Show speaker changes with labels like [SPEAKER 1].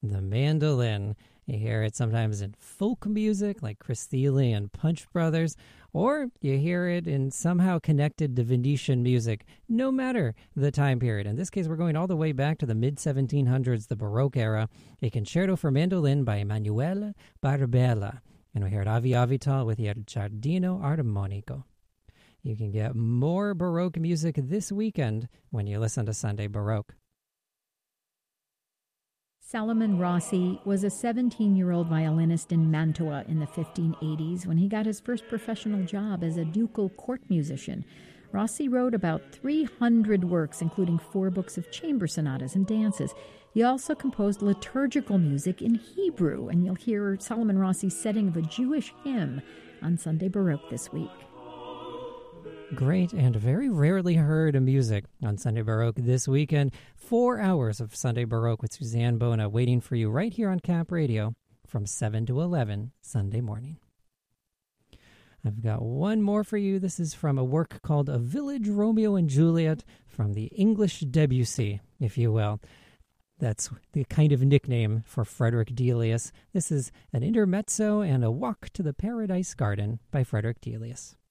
[SPEAKER 1] the mandolin. You hear it sometimes in folk music like Chris Thile and Punch Brothers, or you hear it in somehow connected to Venetian music, no matter the time period. In this case, we're going all the way back to the mid-1700s, the Baroque era, a concerto for mandolin by Emanuele Barbella. And we heard Avi Avital with Il Giardino Armonico. You can get more Baroque music this weekend when you listen to Sunday Baroque.
[SPEAKER 2] Salomon Rossi was a 17-year-old violinist in Mantua in the 1580s when he got his first professional job as a ducal court musician. Rossi wrote about 300 works, including 4 books of chamber sonatas and dances. He also composed liturgical music in Hebrew, and you'll hear Salomon Rossi's setting of a Jewish hymn on Sunday Baroque this week.
[SPEAKER 1] Great and very rarely heard music on Sunday Baroque this weekend. 4 hours of Sunday Baroque with Suzanne Bona waiting for you right here on Cap Radio from 7 to 11 Sunday morning. I've got one more for you. This is from a work called A Village Romeo and Juliet from the English Debussy, if you will. That's the kind of nickname for Frederick Delius. This is an intermezzo and a walk to the Paradise Garden by Frederick Delius.